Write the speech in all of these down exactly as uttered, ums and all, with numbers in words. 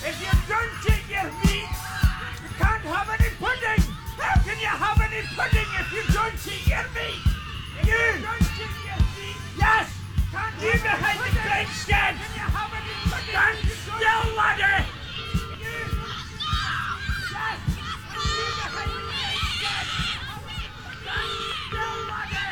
If you don't eat your meat, you can't have any pudding. How can you have any pudding if you don't eat your meat? If you, you don't eat your meat, yes. Can't you behind the grandstand. Can you have any pudding? Stand still, laddie. You, yes. You behind the grandstand. Stand still, laddie.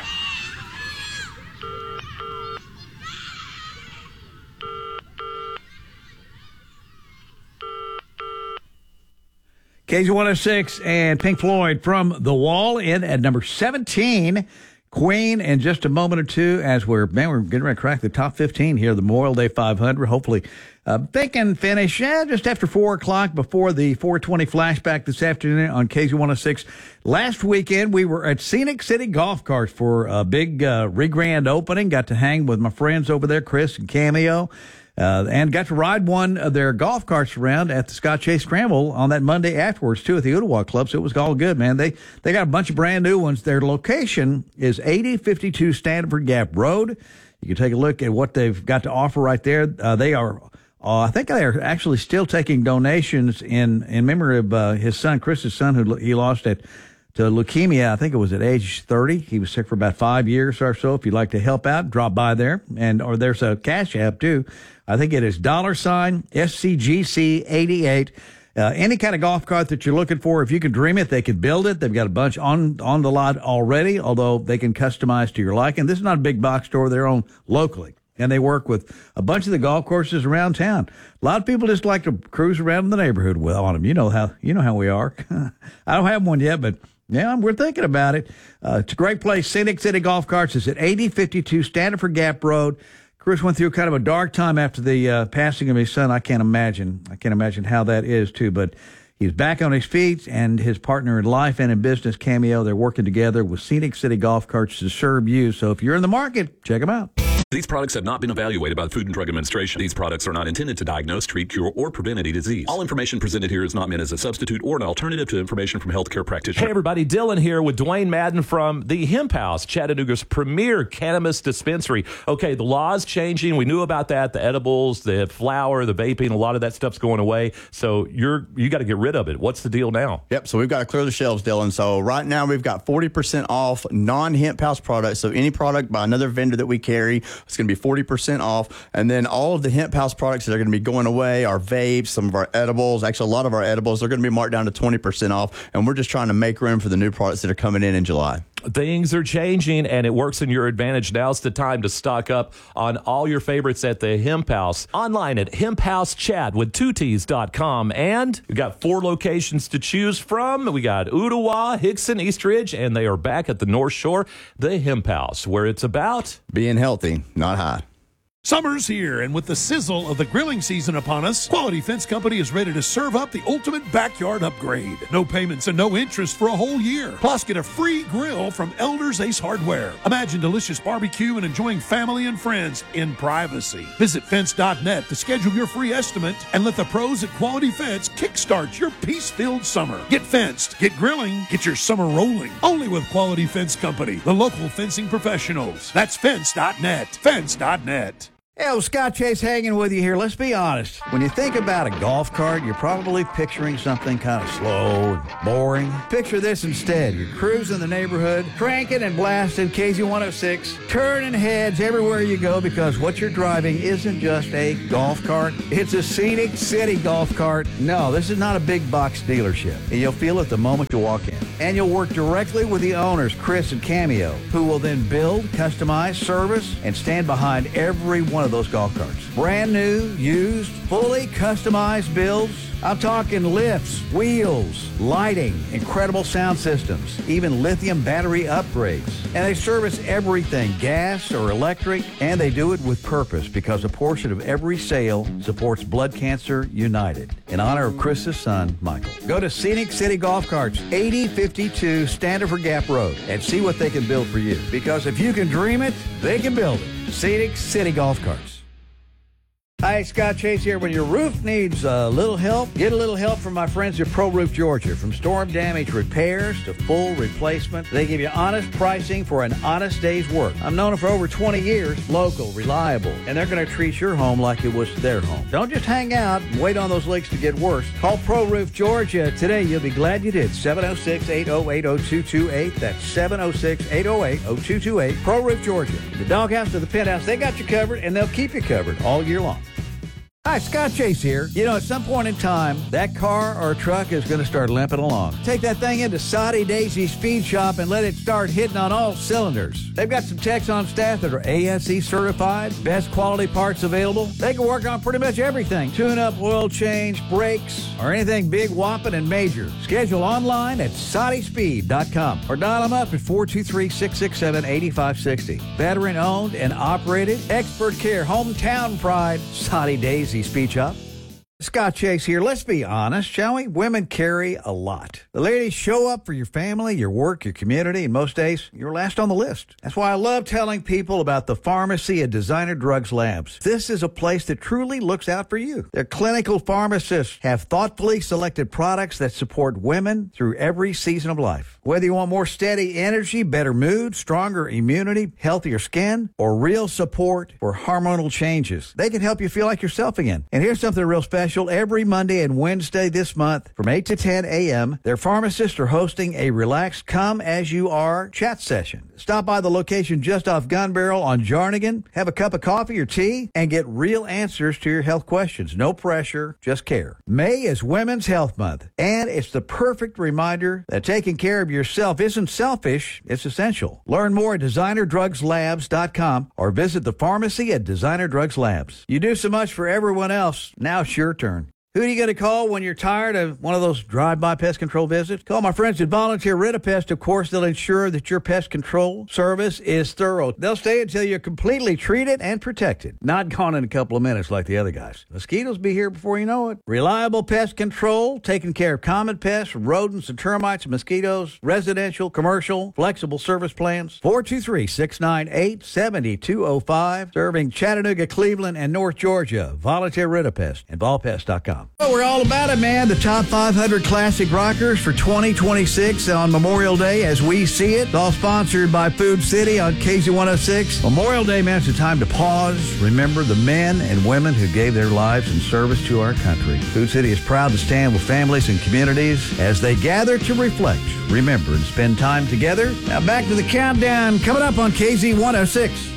K Z one oh six and Pink Floyd from The Wall in at number seventeen. Queen in just a moment or two as we're, man, we're getting ready to crack the top fifteen here, the Memorial Day five hundred. Hopefully uh, they can finish eh, just after four o'clock before the four twenty flashback this afternoon on K Z one oh six. Last weekend, we were at Scenic City Golf Carts for a big uh, re-grand opening. Got to hang with my friends over there, Chris and Cameo. Uh, and got to ride one of their golf carts around at the Scott Chase Scramble on that Monday afterwards, too, at the Ottawa Club. So it was all good, man. They they got a bunch of brand new ones. Their location is eighty fifty-two Stanford Gap Road. You can take a look at what they've got to offer right there. Uh, they are, uh, I think they are actually still taking donations in, in memory of uh, his son, Chris's son, who he lost at to leukemia. I think it was at age thirty. He was sick for about five years or so. If you'd like to help out, drop by there. And or there's a Cash App, too. I think it is dollar sign S C G C eighty-eight. Uh, any kind of golf cart that you're looking for, if you can dream it, they can build it. They've got a bunch on, on the lot already, although they can customize to your liking. This is not a big box store. They're owned locally, and they work with a bunch of the golf courses around town. A lot of people just like to cruise around in the neighborhood with on them. You know how, you know how we are. I don't have one yet, but yeah, we're thinking about it. Uh, it's a great place. Scenic City Golf Carts is at eighty fifty-two Stanford Gap Road. Chris went through kind of a dark time after the uh, passing of his son. I can't imagine. I can't imagine how that is, too. But he's back on his feet, and his partner in life and in business, Cameo, they're working together with Scenic City Golf Carts to serve you. So if you're in the market, check them out. These products have not been evaluated by the Food and Drug Administration. These products are not intended to diagnose, treat, cure, or prevent any disease. All information presented here is not meant as a substitute or an alternative to information from healthcare practitioners. Hey, everybody. Dylan here with Dwayne Madden from the Hemp House, Chattanooga's premier cannabis dispensary. Okay, the law's changing. We knew about that. The edibles, the flower, the vaping, a lot of that stuff's going away. So you're you got to get rid of it. What's the deal now? Yep, so we've got to clear the shelves, Dylan. So right now we've got forty percent off non-Hemp House products. So any product by another vendor that we carry, it's going to be forty percent off. And then all of the Hemp House products that are going to be going away, our vapes, some of our edibles, actually a lot of our edibles, they're going to be marked down to twenty percent off. And we're just trying to make room for the new products that are coming in in July. Things are changing, and it works in your advantage. Now's the time to stock up on all your favorites at the Hemp House. Online at hemp house chat with two T's dot com. And we've got four locations to choose from. We got Ottawa, Hickson, Eastridge, and they are back at the North Shore, the Hemp House, where it's about being healthy, not high. Summer's here, and with the sizzle of the grilling season upon us, Quality Fence Company is ready to serve up the ultimate backyard upgrade. No payments and no interest for a whole year. Plus, get a free grill from Elders Ace Hardware. Imagine delicious barbecue and enjoying family and friends in privacy. Visit fence dot net to schedule your free estimate and let the pros at Quality Fence kickstart your peace-filled summer. Get fenced, get grilling, get your summer rolling. Only with Quality Fence Company, the local fencing professionals. That's fence dot net. fence dot net. Hey, old Scott Chase hanging with you here. Let's be honest. When you think about a golf cart, you're probably picturing something kind of slow and boring. Picture this instead. You're cruising the neighborhood, cranking and blasting K Z one oh six, turning heads everywhere you go because what you're driving isn't just a golf cart. It's a Scenic City golf cart. No, this is not a big box dealership. And you'll feel it the moment you walk in. And you'll work directly with the owners, Chris and Cameo, who will then build, customize, service, and stand behind every one of those golf carts. Brand new, used, fully customized builds. I'm talking lifts, wheels, lighting, incredible sound systems, even lithium battery upgrades. And they service everything, gas or electric, and they do it with purpose because a portion of every sale supports Blood Cancer United in honor of Chris's son, Michael. Go to Scenic City Golf Carts, eighty fifty-two Stanford Gap Road, and see what they can build for you. Because if you can dream it, they can build it. Scenic City Golf Carts. Hi, Scott Chase here. When your roof needs a little help, get a little help from my friends at Pro Roof Georgia. From storm damage repairs to full replacement, they give you honest pricing for an honest day's work. I've known them for over twenty years, local, reliable, and they're going to treat your home like it was their home. Don't just hang out and wait on those leaks to get worse. Call Pro Roof Georgia today. You'll be glad you did. seven oh six, eight oh eight, oh two two eight. That's seven oh six, eight oh eight, oh two two eight. Pro Roof Georgia. The doghouse to the penthouse, they got you covered, and they'll keep you covered all year long. Hi, Scott Chase here. You know, at some point in time, that car or truck is going to start limping along. Take that thing into Soddy Daisy's Speed Shop and let it start hitting on all cylinders. They've got some techs on staff that are A S E certified, best quality parts available. They can work on pretty much everything. Tune-up, oil change, brakes, or anything big, whopping, and major. Schedule online at Soddy Speed dot com or dial them up at four two three, six six seven, eight five six zero. Veteran-owned and operated, expert care, hometown pride, Soddy Daisy Speed Shop. Scott Chase here. Let's be honest, shall we? Women carry a lot. The ladies show up for your family, your work, your community, and most days, you're last on the list. That's why I love telling people about the pharmacy at Designer Drugs Labs. This is a place that truly looks out for you. Their clinical pharmacists have thoughtfully selected products that support women through every season of life. Whether you want more steady energy, better mood, stronger immunity, healthier skin, or real support for hormonal changes, they can help you feel like yourself again. And here's something real special. Every Monday and Wednesday this month from eight to ten a.m., their pharmacists are hosting a relaxed come-as-you-are chat session. Stop by the location just off Gun Barrel on Jarnigan, have a cup of coffee or tea, and get real answers to your health questions. No pressure, just care. May is Women's Health Month, and it's the perfect reminder that taking care of yourself isn't selfish, it's essential. Learn more at designer drugs labs dot com or visit the pharmacy at Designer Drugs Labs. You do so much for everyone else, now it's your turn. Who are you going to call when you're tired of one of those drive-by pest control visits? Call my friends at Volunteer Ritapest. Of course, they'll ensure that your pest control service is thorough. They'll stay until you're completely treated and protected. Not gone in a couple of minutes like the other guys. Mosquitoes be here before you know it. Reliable pest control, taking care of common pests, rodents and termites and mosquitoes, residential, commercial, flexible service plans. four two three, six nine eight, seven two zero five. Serving Chattanooga, Cleveland, and North Georgia. Volunteer Ritapest and vol pest dot com. Well, we're all about it, man. The top five hundred classic rockers for twenty twenty-six on Memorial Day as we see it. It's all sponsored by Food City on K Z one oh six. Memorial Day, man, it's a time to pause, remember the men and women who gave their lives in service to our country. Food City is proud to stand with families and communities as they gather to reflect, remember, and spend time together. Now back to the countdown coming up on K Z one oh six.